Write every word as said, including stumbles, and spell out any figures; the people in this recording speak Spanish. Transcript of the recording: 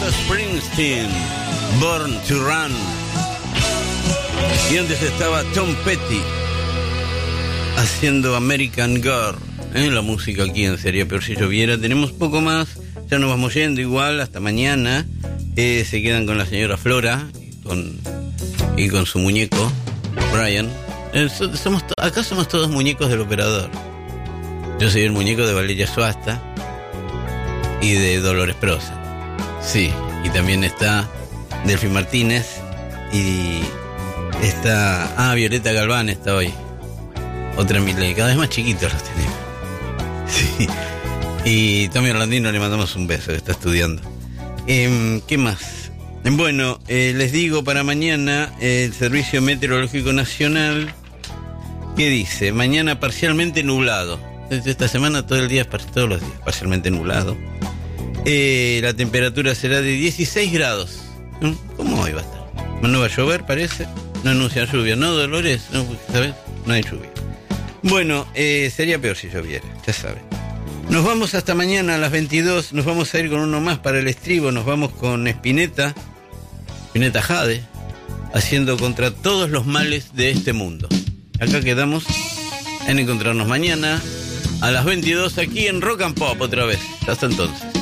Springsteen, Born to Run. Y antes estaba Tom Petty haciendo American Girl. ¿Eh? La música aquí en Sería Peor Si Lloviera. Tenemos poco más, ya nos vamos yendo igual, hasta mañana. Eh, se quedan con la señora Flora y con, y con su muñeco, Brian. Eh, somos to- acá somos todos muñecos del operador. Yo soy el muñeco de Valeria Suasta y de Dolores Prosa. Sí, y también está Delphi Martínez y está... Ah, Violeta Galván está hoy. Otra Miley, cada vez más chiquitos los tenemos. Sí. Y Tommy Orlandino le mandamos un beso, que está estudiando. Eh, ¿Qué más? Bueno, eh, les digo para mañana el Servicio Meteorológico Nacional, ¿qué dice? Mañana parcialmente nublado. Esta semana todo el día, todos los días, parcialmente nublado. Eh, la temperatura será de dieciséis grados. ¿Cómo hoy va a estar? No va a llover, parece. No anuncia lluvia, ¿no, Dolores? No, ¿sabes? No hay lluvia. Bueno, eh, sería peor si lloviera, ya saben. Nos vamos hasta mañana a las veintidós. Nos vamos a ir con uno más para el estribo. Nos vamos con Spinetta, Spinetta Jade, haciendo Contra Todos los Males de Este Mundo. Acá quedamos en encontrarnos mañana a las veintidós aquí en Rock and Pop otra vez. Hasta entonces.